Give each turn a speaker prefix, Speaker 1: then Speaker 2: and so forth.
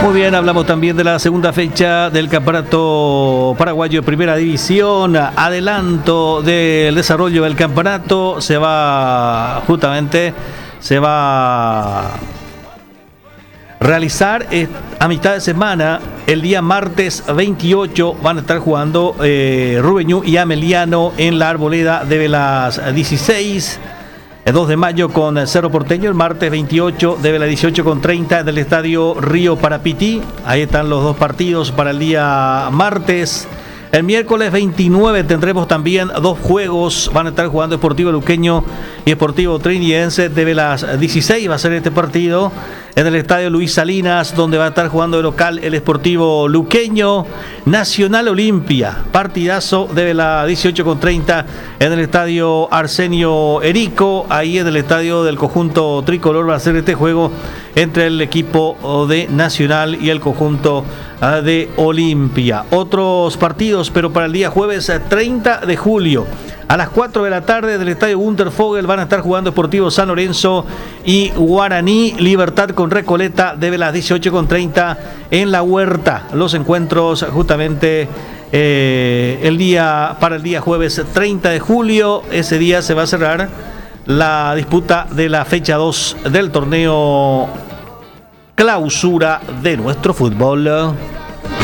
Speaker 1: Muy bien, hablamos también de la segunda fecha del campeonato paraguayo de primera división. Adelanto del desarrollo del campeonato. Se va a realizar a mitad de semana. El día martes 28 van a estar jugando Rubeñú y Ameliano en la Arboleda de las 16. El 2 de mayo con Cerro Porteño, el martes 28 de las 18:30 del Estadio Río Parapití. Ahí están los dos partidos para el día martes. El miércoles 29 tendremos también dos juegos. Van a estar jugando Sportivo Luqueño y Sportivo Trinidense. Desde las 16 va a ser este partido en el Estadio Luis Salinas, donde va a estar jugando de local el Sportivo Luqueño. Nacional Olimpia, partidazo desde las 18:30 en el Estadio Arsenio Erico. Ahí en el estadio del conjunto tricolor va a ser este juego entre el equipo de Nacional y el conjunto de Olimpia. Otros partidos, pero para el día jueves 30 de julio. A las 4 de la tarde del Estadio Gunter Fogel van a estar jugando Sportivo San Lorenzo y Guaraní Libertad con Recoleta desde las 18:30 en La Huerta. Los encuentros justamente para el día jueves 30 de julio. Ese día se va a cerrar la disputa de la fecha 2 del torneo clausura de nuestro fútbol.